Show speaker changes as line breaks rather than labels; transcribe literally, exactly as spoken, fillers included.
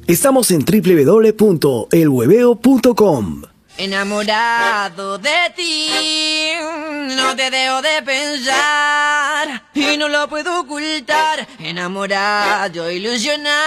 Estamos en doble u doble u doble u punto el hueveo punto com.
Enamorado de ti, no te dejo de pensar y no lo puedo ocultar. Enamorado, ilusionado.